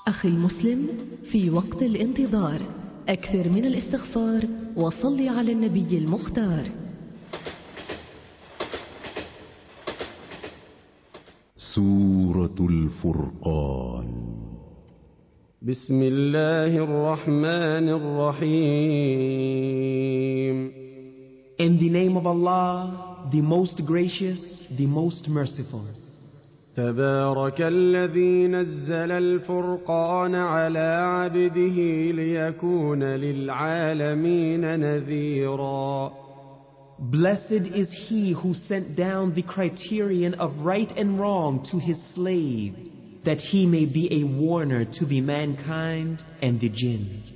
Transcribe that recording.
أخي المسلم، في وقت الانتظار أكثر من الاستغفار وصل على النبي المختار. سورة الفرقان. بسم الله الرحمن الرحيم. In the name of Allah, the most gracious, the most merciful. تبارك الذي نزل الفرقان على عبده ليكون للعالمين نذيرا. Blessed is he who sent down the criterion of right and wrong to his slave, that he may be a warner to the mankind and the jinn.